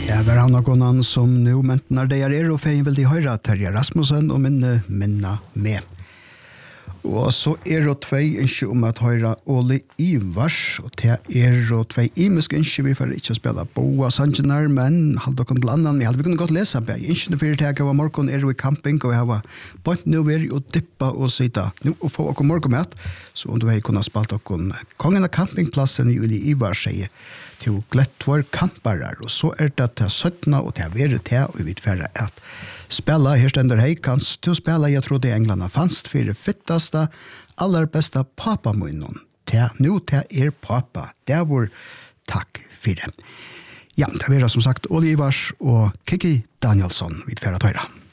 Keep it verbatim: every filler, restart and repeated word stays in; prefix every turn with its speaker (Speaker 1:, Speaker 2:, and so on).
Speaker 1: Ja, var han og konan som nu mentnar det er og fein vil de høyra Terje Rasmussen og minne minna med. Og så er det tvei ønske om at høyra Åli Ivars, og det er det tvei imiske ønske vi får ikke spela boa sangenar, men halde dere til annan, vi halde vi kunne godt lese på. Ønskene fyrir teg av morgon er vi camping, og vi har bant nu veri og dippa og sida. Nu og få okkur morgon med, så om du hei kunne spalt okkur kongen av campingplassen i Åli Ivars sier til glettvår kamparar, og så er det til syttende og til veri til, og vi vet færre at spela, her stender hei, kanst til å spela, jeg tror det englene fanst for det fitteste, aller beste papamunnen. Til nå til er papa, det er vår takk for det. Ja, det er som sagt Åli Ivars og Kiki Danielsson, vi vet færre tøyre.